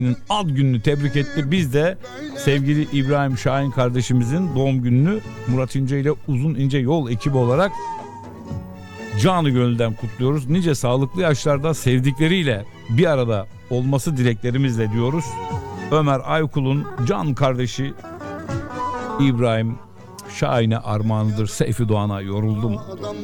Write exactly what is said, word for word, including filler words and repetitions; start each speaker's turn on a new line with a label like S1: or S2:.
S1: ad gününü tebrik etti. Biz de sevgili İbrahim Şahin kardeşimizin doğum gününü Murat İnce ile Uzun İnce Yol ekibi olarak canı gönülden kutluyoruz. Nice sağlıklı yaşlarda sevdikleriyle bir arada olması dileklerimizle diyoruz. Ömer Aykul'un can kardeşi İbrahim Şahin'e armağanıdır. Seyfi Doğan'a yoruldum.